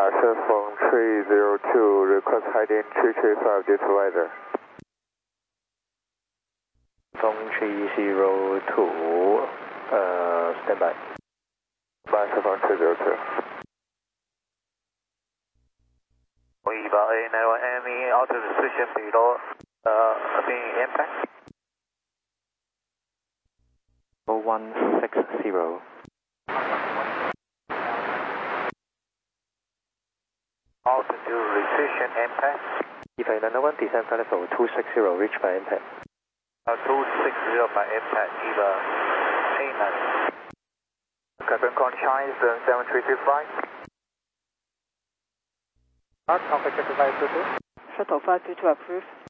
打是风 302 request heading 335 due to weather。 风302 stand by。 打是风302。 1A91ME altitude position below being impact 0160 altitude precision impact EVA 901 descent flight level 260 reach by impact 260 by impact EVA A9 Captain Conchine 7325 Alpha Check 522 Shuttle 522 approved.